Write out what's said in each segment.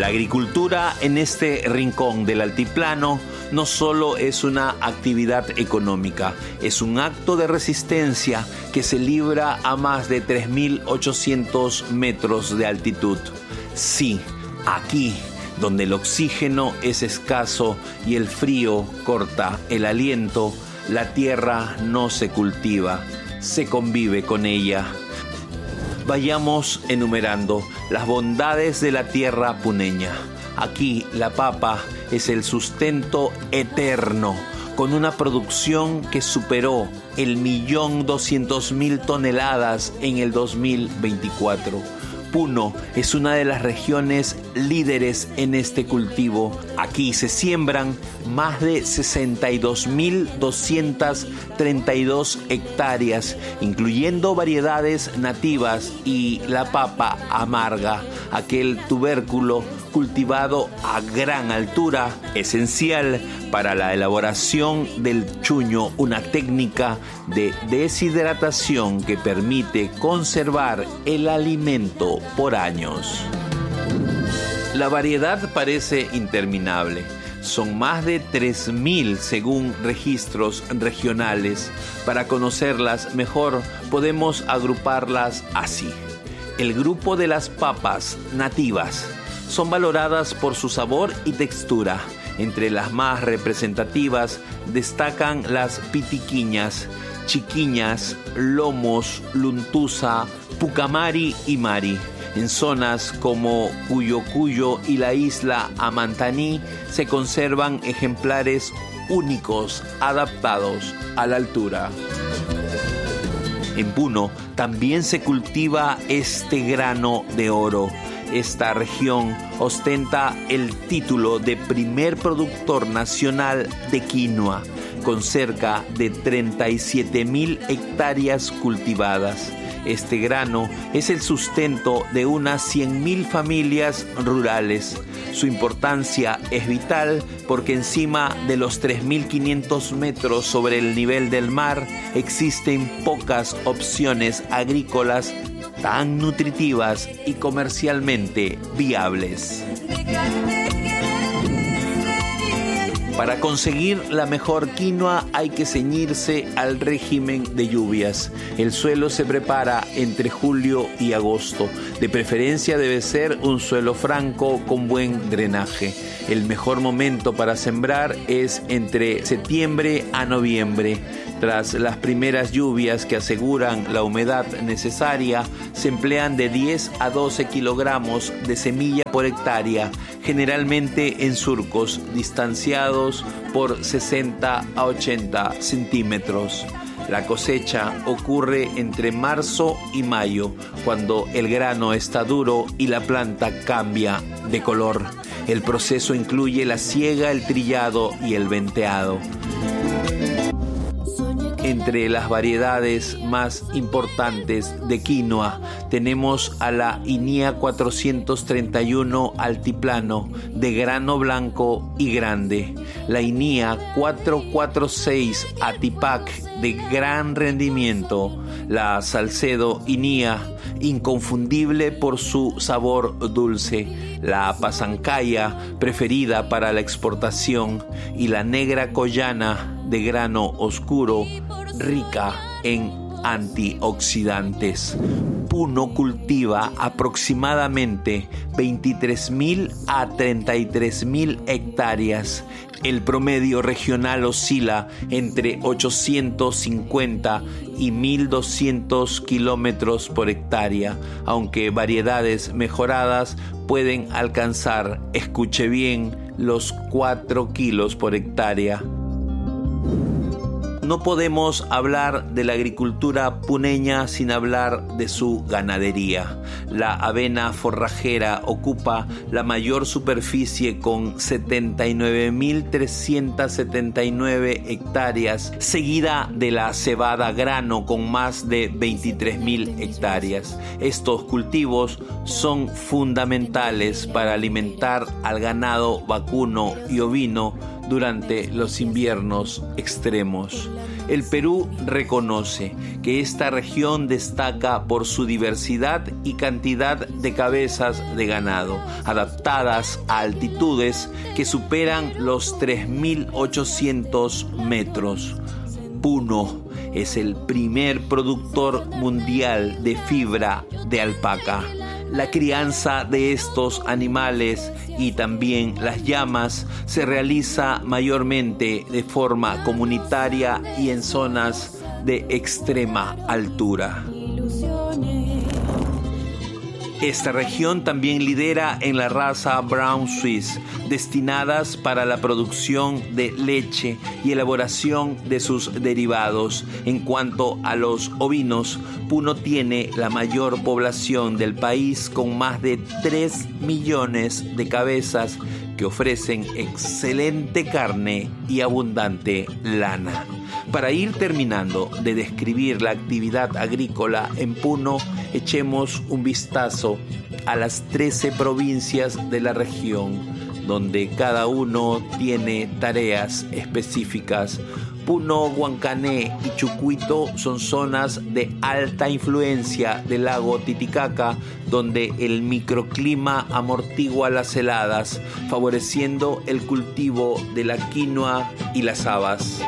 La agricultura en este rincón del altiplano no solo es una actividad económica, es un acto de resistencia que se libra a más de 3.800 metros de altitud. Sí, aquí, donde el oxígeno es escaso y el frío corta el aliento, la tierra no se cultiva, se convive con ella. Vayamos enumerando las bondades de la tierra puneña. Aquí la papa es el sustento eterno, con una producción que superó el 1.200.000 toneladas en el 2024. Puno es una de las regiones líderes en este cultivo. Aquí se siembran más de 62.232 hectáreas, incluyendo variedades nativas y la papa amarga, aquel tubérculo cultivado a gran altura, esencial para la elaboración del chuño, una técnica de deshidratación que permite conservar el alimento por años. La variedad parece interminable. Son más de 3.000 según registros regionales. Para conocerlas mejor, podemos agruparlas así. El grupo de las papas nativas son valoradas por su sabor y textura. Entre las más representativas destacan las pitiquiñas, chiquiñas, lomos, luntusa, pucamari y mari. En zonas como Cuyo y la isla Amantaní se conservan ejemplares únicos adaptados a la altura. En Puno también se cultiva este grano de oro. Esta región ostenta el título de primer productor nacional de quinoa, con cerca de 37.000 hectáreas cultivadas. Este grano es el sustento de unas 100.000 familias rurales. Su importancia es vital porque encima de los 3.500 metros sobre el nivel del mar existen pocas opciones agrícolas tan nutritivas y comercialmente viables. Para conseguir la mejor quinoa hay que ceñirse al régimen de lluvias. El suelo se prepara entre julio y agosto. De preferencia debe ser un suelo franco con buen drenaje. El mejor momento para sembrar es entre septiembre a noviembre. Tras las primeras lluvias que aseguran la humedad necesaria, se emplean de 10 a 12 kilogramos de semilla por hectárea, generalmente en surcos distanciados por 60 a 80 centímetros. La cosecha ocurre entre marzo y mayo, cuando el grano está duro y la planta cambia de color. El proceso incluye la siega, el trillado y el venteado. Entre las variedades más importantes de quinoa tenemos a la Inia 431 altiplano de grano blanco y grande, la Inia 446 Atipac de gran rendimiento, la Salcedo Inia inconfundible por su sabor dulce, la Pasancaya preferida para la exportación y la Negra Collana de grano oscuro, rica en antioxidantes. Puno cultiva aproximadamente 23.000 a 33.000 hectáreas. El promedio regional oscila entre 850 y 1.200 kilómetros por hectárea, aunque variedades mejoradas pueden alcanzar, escuche bien, los 4 kilos por hectárea. No podemos hablar de la agricultura puneña sin hablar de su ganadería. La avena forrajera ocupa la mayor superficie con 79.379 hectáreas, seguida de la cebada grano con más de 23.000 hectáreas. Estos cultivos son fundamentales para alimentar al ganado vacuno y ovino durante los inviernos extremos. El Perú reconoce que esta región destaca por su diversidad y cantidad de cabezas de ganado, adaptadas a altitudes que superan los 3.800 metros. Puno es el primer productor mundial de fibra de alpaca. La crianza de estos animales y también las llamas se realiza mayormente de forma comunitaria y en zonas de extrema altura. Esta región también lidera en la raza Brown Swiss, destinadas para la producción de leche y elaboración de sus derivados. En cuanto a los ovinos, Puno tiene la mayor población del país, con más de 3 millones de cabezas que ofrecen excelente carne y abundante lana. Para ir terminando de describir la actividad agrícola en Puno, echemos un vistazo a las 13 provincias de la región, donde cada uno tiene tareas específicas. Puno, Huancané y Chucuito son zonas de alta influencia del lago Titicaca, donde el microclima amortigua las heladas, favoreciendo el cultivo de la quinoa y las habas.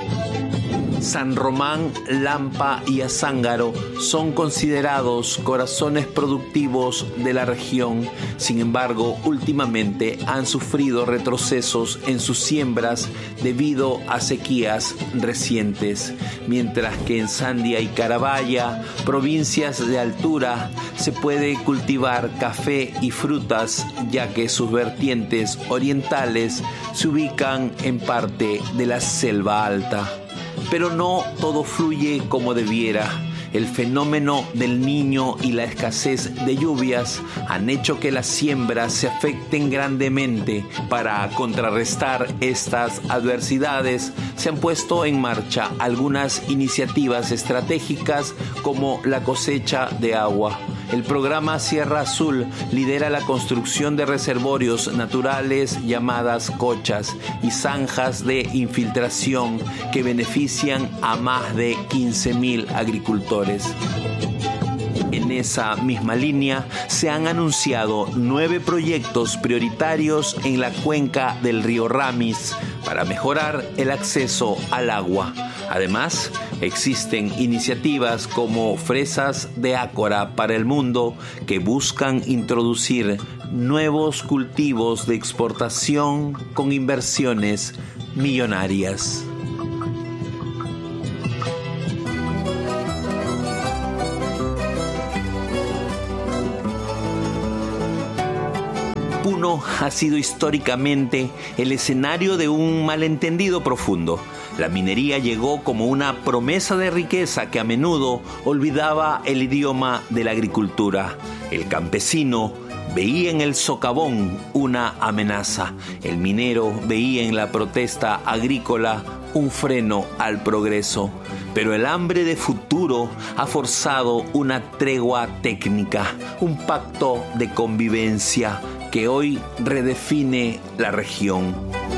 San Román, Lampa y Azángaro son considerados corazones productivos de la región. Sin embargo, últimamente han sufrido retrocesos en sus siembras debido a sequías recientes, mientras que en Sandia y Carabaya, provincias de altura, se puede cultivar café y frutas, ya que sus vertientes orientales se ubican en parte de la selva alta. Pero no todo fluye como debiera. El fenómeno del Niño y la escasez de lluvias han hecho que las siembras se afecten grandemente. Para contrarrestar estas adversidades, se han puesto en marcha algunas iniciativas estratégicas como la cosecha de agua. El programa Sierra Azul lidera la construcción de reservorios naturales llamadas cochas y zanjas de infiltración que benefician a más de 15.000 agricultores. En esa misma línea, se han anunciado 9 proyectos prioritarios en la cuenca del río Ramis para mejorar el acceso al agua. Además, existen iniciativas como Fresas de Ácora para el Mundo que buscan introducir nuevos cultivos de exportación con inversiones millonarias. Puno ha sido históricamente el escenario de un malentendido profundo. La minería llegó como una promesa de riqueza que a menudo olvidaba el idioma de la agricultura. El campesino veía en el socavón una amenaza. El minero veía en la protesta agrícola un freno al progreso. Pero el hambre de futuro ha forzado una tregua técnica, un pacto de convivencia que hoy redefine la región.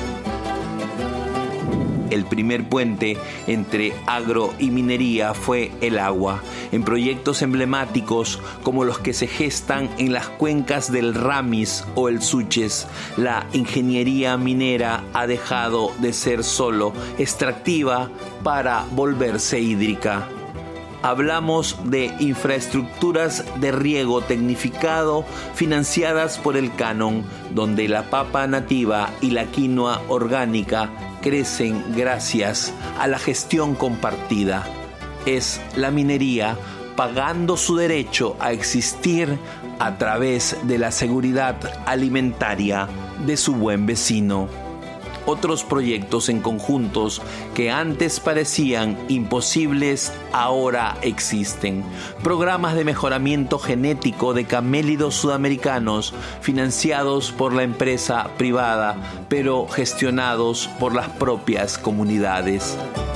El primer puente entre agro y minería fue el agua, en proyectos emblemáticos como los que se gestan en las cuencas del Ramis o el Suches. La ingeniería minera ha dejado de ser solo extractiva para volverse hídrica. Hablamos de infraestructuras de riego tecnificado financiadas por el Canon, donde la papa nativa y la quinoa orgánica crecen gracias a la gestión compartida. Es la minería pagando su derecho a existir a través de la seguridad alimentaria de su buen vecino. Otros proyectos en conjuntos que antes parecían imposibles ahora existen. Programas de mejoramiento genético de camélidos sudamericanos financiados por la empresa privada, pero gestionados por las propias comunidades.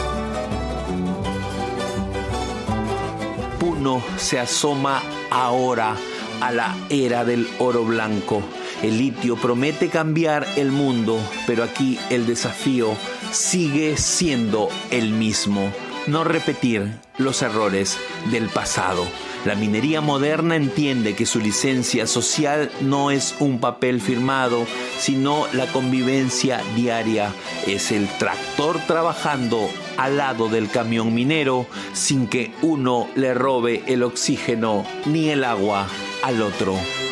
Puno se asoma ahora a la era del oro blanco. El litio promete cambiar el mundo, pero aquí el desafío sigue siendo el mismo. no repetir los errores del pasado. La minería moderna entiende que su licencia social no es un papel firmado, sino la convivencia diaria. Es el tractor trabajando al lado del camión minero sin que uno le robe el oxígeno ni el agua al otro.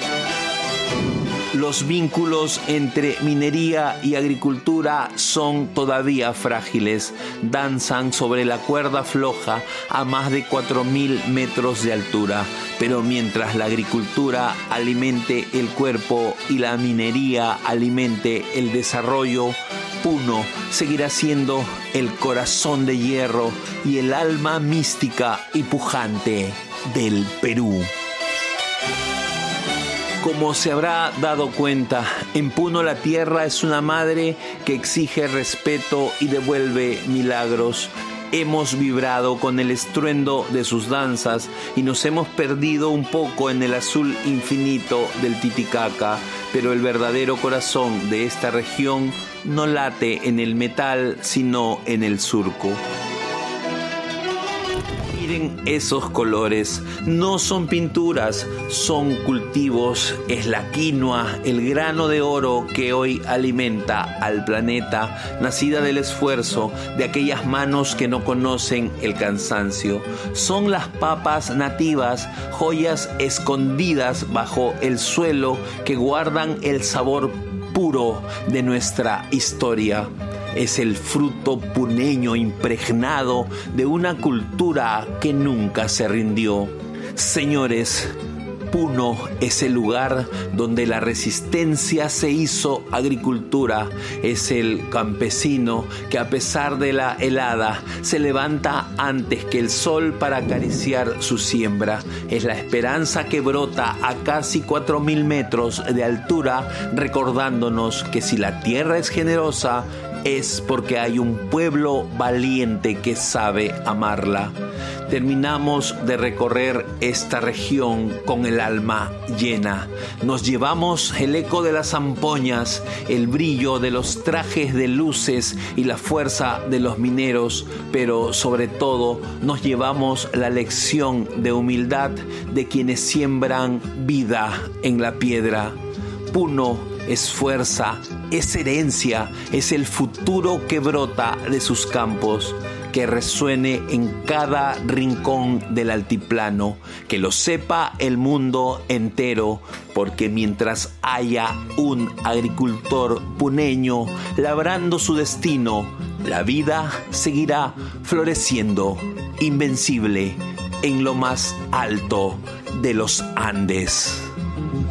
Los vínculos entre minería y agricultura son todavía frágiles. Danzan sobre la cuerda floja a más de 4.000 metros de altura. Pero mientras la agricultura alimente el cuerpo y la minería alimente el desarrollo, Puno seguirá siendo el corazón de hierro y el alma mística y pujante del Perú. Como se habrá dado cuenta, en Puno la tierra es una madre que exige respeto y devuelve milagros. Hemos vibrado con el estruendo de sus danzas y nos hemos perdido un poco en el azul infinito del Titicaca, pero el verdadero corazón de esta región no late en el metal, sino en el surco. Miren esos colores, no son pinturas, son cultivos, es la quinoa, el grano de oro que hoy alimenta al planeta, nacida del esfuerzo de aquellas manos que no conocen el cansancio. Son las papas nativas, joyas escondidas bajo el suelo que guardan el sabor puro de nuestra historia. Es el fruto puneño impregnado de una cultura que nunca se rindió. Señores, Puno es el lugar donde la resistencia se hizo agricultura. Es el campesino que a pesar de la helada se levanta antes que el sol para acariciar su siembra. Es la esperanza que brota a casi 4.000 metros de altura, recordándonos que si la tierra es generosa, es porque hay un pueblo valiente que sabe amarla. Terminamos de recorrer esta región con el alma llena. Nos llevamos el eco de las zampoñas, el brillo de los trajes de luces y la fuerza de los mineros, pero sobre todo nos llevamos la lección de humildad de quienes siembran vida en la piedra. Puno es fuerza, es herencia, es el futuro que brota de sus campos, que resuene en cada rincón del altiplano, que lo sepa el mundo entero, porque mientras haya un agricultor puneño labrando su destino, la vida seguirá floreciendo, invencible, en lo más alto de los Andes.